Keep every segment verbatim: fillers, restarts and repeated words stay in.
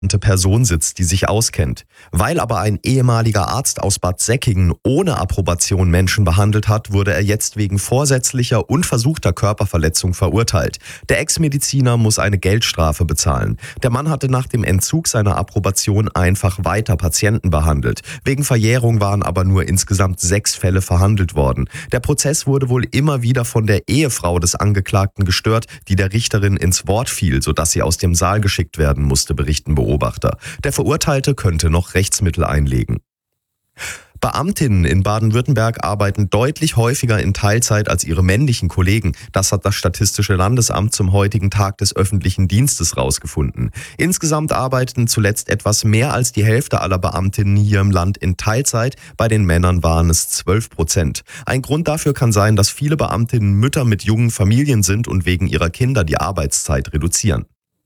Person sitzt, die sich auskennt. Weil aber ein ehemaliger Arzt aus Bad Säckingen ohne Approbation Menschen behandelt hat, wurde er jetzt wegen vorsätzlicher und versuchter Körperverletzung verurteilt. Der Ex-Mediziner muss eine Geldstrafe bezahlen. Der Mann hatte nach dem Entzug seiner Approbation einfach weiter Patienten behandelt. Wegen Verjährung waren aber nur insgesamt sechs Fälle verhandelt worden. Der Prozess wurde wohl immer wieder von der Ehefrau des Angeklagten gestört, die der Richterin ins Wort fiel, sodass sie aus dem Saal geschickt werden musste, berichten Beobachter. Der Verurteilte könnte noch Rechtsmittel einlegen. Beamtinnen in Baden-Württemberg arbeiten deutlich häufiger in Teilzeit als ihre männlichen Kollegen. Das hat das Statistische Landesamt zum heutigen Tag des öffentlichen Dienstes rausgefunden. Insgesamt arbeiteten zuletzt etwas mehr als die Hälfte aller Beamtinnen hier im Land in Teilzeit. Bei den Männern waren es zwölf Prozent. Ein Grund dafür kann sein, dass viele Beamtinnen Mütter mit jungen Familien sind und wegen ihrer Kinder die Arbeitszeit reduzieren.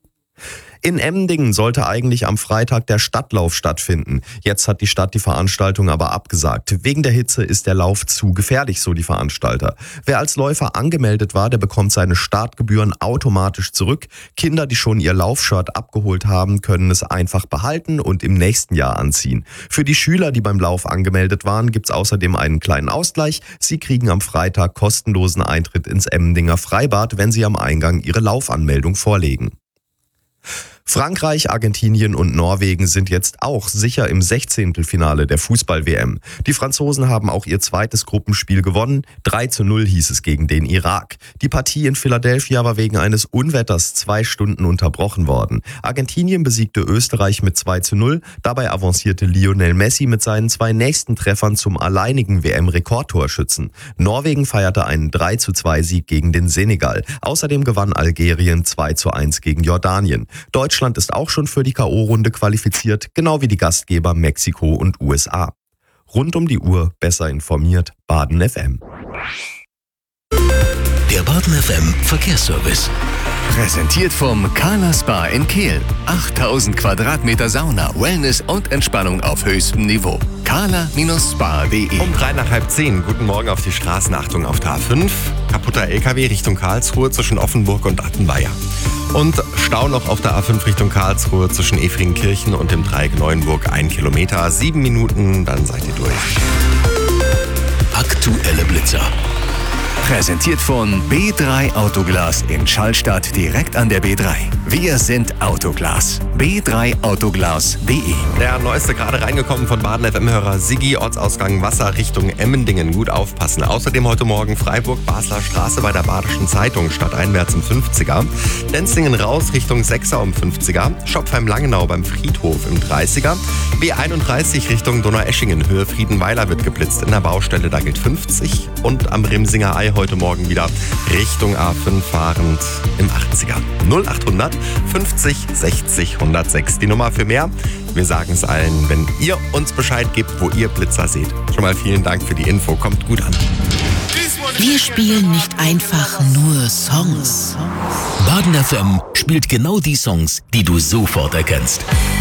In Emmendingen sollte eigentlich am Freitag der Stadtlauf stattfinden. Jetzt hat die Stadt die Veranstaltung aber abgesagt. Wegen der Hitze ist der Lauf zu gefährlich, so die Veranstalter. Wer als Läufer angemeldet war, der bekommt seine Startgebühren automatisch zurück. Kinder, die schon ihr Laufshirt abgeholt haben, können es einfach behalten und im nächsten Jahr anziehen. Für die Schüler, die beim Lauf angemeldet waren, gibt's außerdem einen kleinen Ausgleich. Sie kriegen am Freitag kostenlosen Eintritt ins Emmendinger Freibad, wenn sie am Eingang ihre Laufanmeldung vorlegen. Frankreich, Argentinien und Norwegen sind jetzt auch sicher im Sechzehntelfinale der Fußball-W M. Die Franzosen haben auch ihr zweites Gruppenspiel gewonnen. drei zu null hieß es gegen den Irak. Die Partie in Philadelphia war wegen eines Unwetters zwei Stunden unterbrochen worden. Argentinien besiegte Österreich mit zwei zu null. Dabei avancierte Lionel Messi mit seinen zwei nächsten Treffern zum alleinigen W M-Rekordtorschützen. Norwegen feierte einen drei zu zwei Sieg gegen den Senegal. Außerdem gewann Algerien zwei zu eins gegen Jordanien. Deutschland ist auch schon für die K O-Runde qualifiziert, genau wie die Gastgeber Mexiko und U S A. Rund um die Uhr besser informiert, Baden F M. Der Baden F M Verkehrsservice. Präsentiert vom Carla Spa in Kehl. achttausend Quadratmeter Sauna, Wellness und Entspannung auf höchstem Niveau. carla Spa punkt de. Um drei nach halb zehn. Guten Morgen auf die Straßen. Achtung auf der A fünf. Kaputter L K W Richtung Karlsruhe zwischen Offenburg und Attenweier. Und Stau noch auf der A fünf Richtung Karlsruhe zwischen Efringenkirchen und dem Dreieck Neuenburg. Ein Kilometer, sieben Minuten, dann seid ihr durch. Aktuelle Blitzer. Präsentiert von B drei Autoglas in Schallstadt direkt an der B drei. Wir sind Autoglas. B drei Autoglas punkt de. Der neueste gerade reingekommen von Baden F M-Hörer Siggi, Ortsausgang Wasser Richtung Emmendingen. Gut aufpassen. Außerdem heute Morgen Freiburg, Basler Straße bei der Badischen Zeitung stadteinwärts im fünfziger. Denzlingen raus Richtung Sechser um fünfziger. Schopfheim-Langenau beim Friedhof im dreißiger. B einunddreißig Richtung Donaueschingen, Höhe Friedenweiler wird geblitzt. In der Baustelle, da gilt fünfzig. Und am Remsinger Ei heute Morgen wieder Richtung A fünf fahrend im achtziger. null achthundert fünfzig sechzig hundertsechs. Die Nummer für mehr. Wir sagen es allen, wenn ihr uns Bescheid gebt, wo ihr Blitzer seht. Schon mal vielen Dank für die Info. Kommt gut an. Wir spielen nicht einfach nur Songs. Baden F M spielt genau die Songs, die du sofort erkennst.